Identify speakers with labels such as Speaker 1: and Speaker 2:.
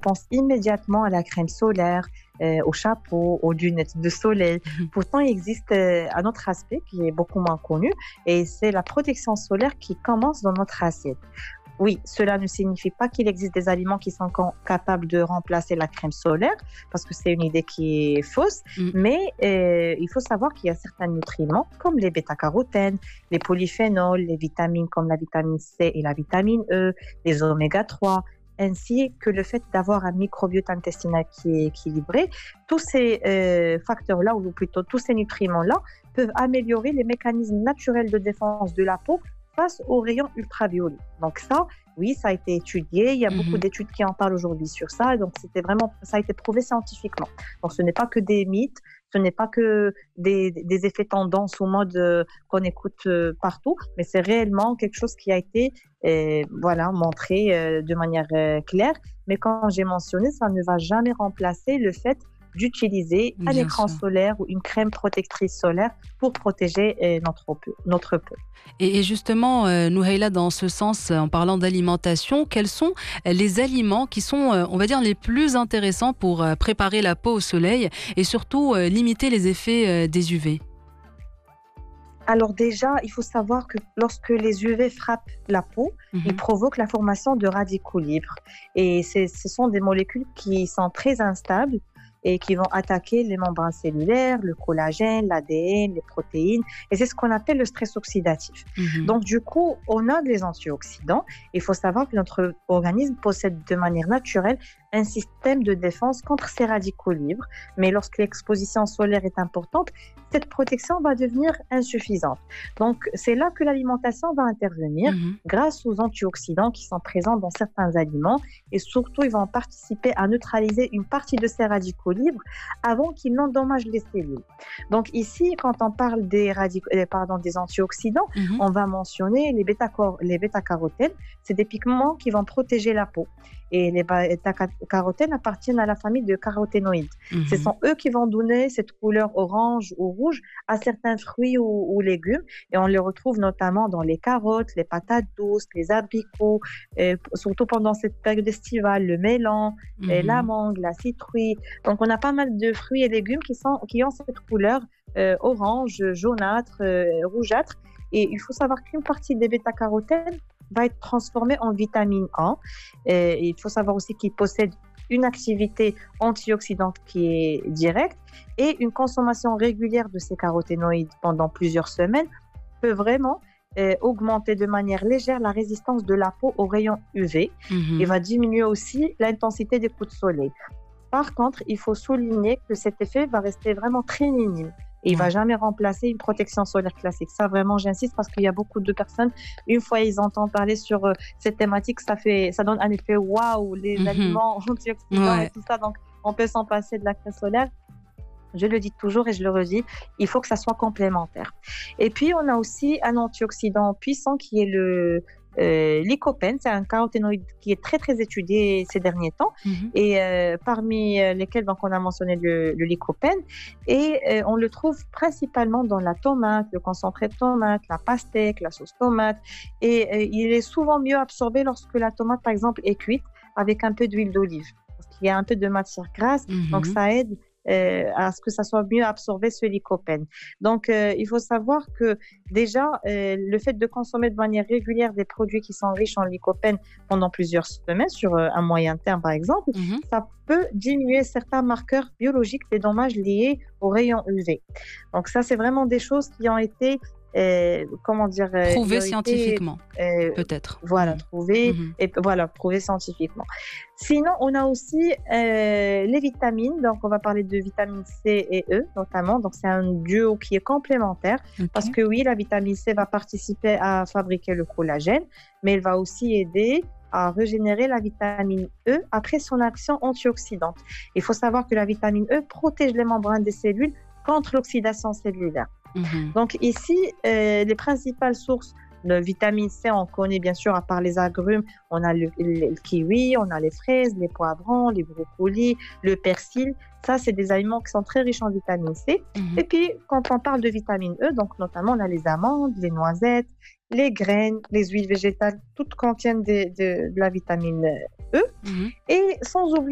Speaker 1: pense immédiatement à la crème solaire, au chapeau, aux lunettes de soleil. Pourtant, il existe un autre aspect qui est beaucoup moins connu et c'est la protection solaire qui commence dans notre assiette. Oui, cela ne signifie pas qu'il existe des aliments qui sont capables de remplacer la crème solaire, parce que c'est une idée qui est fausse, mais il faut savoir qu'il y a certains nutriments, comme les bêta-carotènes, les polyphénols, les vitamines comme la vitamine C et la vitamine E, les oméga 3, ainsi que le fait d'avoir un microbiote intestinal qui est équilibré. Tous ces facteurs-là, ou plutôt tous ces nutriments-là, peuvent améliorer les mécanismes naturels de défense de la peau face aux rayons ultraviolets. Donc ça, oui, ça a été étudié. Il y a beaucoup d'études qui en parlent aujourd'hui sur ça. Donc ça a été prouvé scientifiquement. Donc ce n'est pas que des mythes, ce n'est pas que des effets tendance ou mode qu'on écoute partout, mais c'est réellement quelque chose qui a été montré de manière claire. Mais quand j'ai mentionné, ça ne va jamais remplacer le fait d'utiliser un écran solaire ou une crème protectrice solaire pour protéger notre peau.
Speaker 2: Et justement, Nouhaila, dans ce sens, en parlant d'alimentation, quels sont les aliments qui sont, on va dire, les plus intéressants pour préparer la peau au soleil et surtout limiter les effets des UV?
Speaker 1: Alors déjà, il faut savoir que lorsque les UV frappent la peau, ils provoquent la formation de radicaux libres. Et ce sont des molécules qui sont très instables et qui vont attaquer les membranes cellulaires, le collagène, l'ADN, les protéines. Et c'est ce qu'on appelle le stress oxydatif. Donc, du coup, on a des antioxydants. Il faut savoir que notre organisme possède de manière naturelle un système de défense contre ces radicaux libres. Mais lorsque l'exposition solaire est importante, cette protection va devenir insuffisante. Donc, c'est là que l'alimentation va intervenir grâce aux antioxydants qui sont présents dans certains aliments. Et surtout, ils vont participer à neutraliser une partie de ces radicaux libres avant qu'ils n'endommagent les cellules. Donc ici, quand on parle des antioxydants, on va mentionner les bêta-carotènes. C'est des pigments qui vont protéger la peau. Et les bêta-carotènes appartiennent à la famille de caroténoïdes. Ce sont eux qui vont donner cette couleur orange ou rouge à certains fruits ou légumes. Et on les retrouve notamment dans les carottes, les patates douces, les abricots, et surtout pendant cette période estivale, le melon, la mangue, la citrouille. Donc, on a pas mal de fruits et légumes qui ont cette couleur orange, jaunâtre, rougeâtre. Et il faut savoir qu'une partie des bêta-carotènes va être transformée en vitamine A. Et il faut savoir aussi qu'ils possèdent une activité antioxydante qui est directe et une consommation régulière de ces caroténoïdes pendant plusieurs semaines peut vraiment augmenter de manière légère la résistance de la peau aux rayons UV et va diminuer aussi l'intensité des coups de soleil. Par contre, il faut souligner que cet effet va rester vraiment très minime. Et il ne va jamais remplacer une protection solaire classique. Ça, vraiment, j'insiste parce qu'il y a beaucoup de personnes, une fois ils entendent parler sur cette thématique, ça donne un effet waouh, les aliments antioxydants et tout ça. Donc, on peut s'en passer de la crème solaire. Je le dis toujours et je le redis, il faut que ça soit complémentaire. Et puis, on a aussi un antioxydant puissant qui est le lycopène. C'est un caroténoïde qui est très très étudié ces derniers temps et parmi lesquels donc on a mentionné le lycopène et on le trouve principalement dans la tomate, le concentré de tomate, la pastèque, la sauce tomate et il est souvent mieux absorbé lorsque la tomate par exemple est cuite avec un peu d'huile d'olive parce qu'il y a un peu de matière grasse donc ça aide à ce que ça soit mieux absorbé ce lycopène. Donc, il faut savoir que déjà, le fait de consommer de manière régulière des produits qui sont riches en lycopène pendant plusieurs semaines, sur un moyen terme par exemple, ça peut diminuer certains marqueurs biologiques des dommages liés aux rayons UV. Donc ça, c'est vraiment des choses qui ont été
Speaker 2: prouvé scientifiquement, peut-être.
Speaker 1: Voilà, prouvé scientifiquement. Sinon, on a aussi les vitamines. Donc, on va parler de vitamine C et E, notamment. Donc, c'est un duo qui est complémentaire. Parce que oui, la vitamine C va participer à fabriquer le collagène, mais elle va aussi aider à régénérer la vitamine E après son action antioxydante. Il faut savoir que la vitamine E protège les membranes des cellules contre l'oxydation cellulaire. Donc ici, les principales sources de vitamine C, on connaît bien sûr, à part les agrumes, on a le kiwi, on a les fraises, les poivrons, les brocolis, le persil. Ça, c'est des aliments qui sont très riches en vitamine C. Et puis, quand on parle de vitamine E, donc notamment, on a les amandes, les noisettes, les graines, les huiles végétales, toutes contiennent de la vitamine E. Et sans oublier